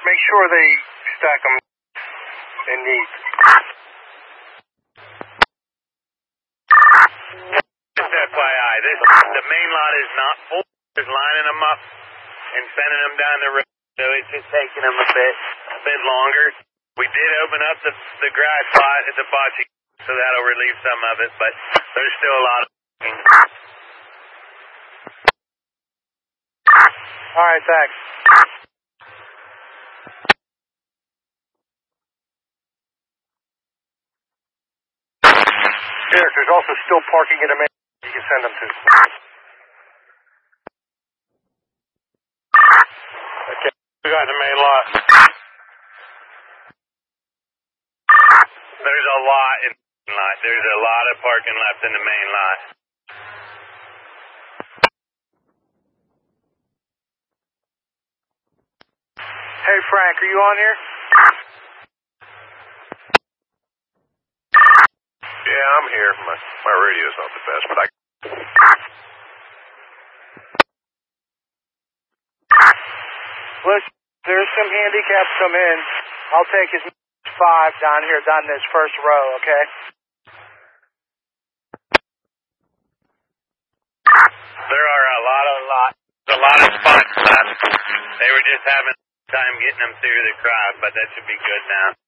Make sure they stack them in neat. Just FYI, the main lot is not full. Just lining them up and sending them down the road, so it's just taking them a bit longer. We did open up the grass spot at the bocce, so that'll relieve some of it, but there's still a lot of. All right, thanks. Derek, there's also still parking in the main. You can send them to. Okay, we got the main lot. There's a lot in the main lot. There's a lot of parking left in the main lot. Hey, Frank, are you on here? Yeah, I'm here. My radio's not the best, but I... Listen, there's some handicaps come in. I'll take his 5 down here, down this first row, okay? There are a lot of spots left. They were just having time getting them through the crowd, but that should be good now.